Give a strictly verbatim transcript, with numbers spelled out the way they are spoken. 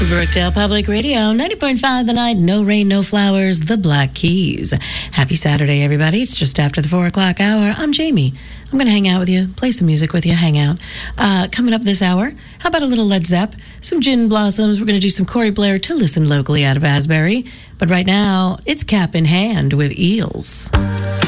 Brookdale Public Radio, ninety point five The Night, No Rain, No Flowers, The Black Keys. Happy Saturday, everybody. It's just after the four o'clock hour. I'm Jamie. I'm going to hang out with you, play some music with you, hang out. Uh, coming up this hour, how about a little Led Zepp, some Gin Blossoms. We're going to do some Corey Blair to listen locally out of Asbury. But right now, it's Cap in Hand with Eels.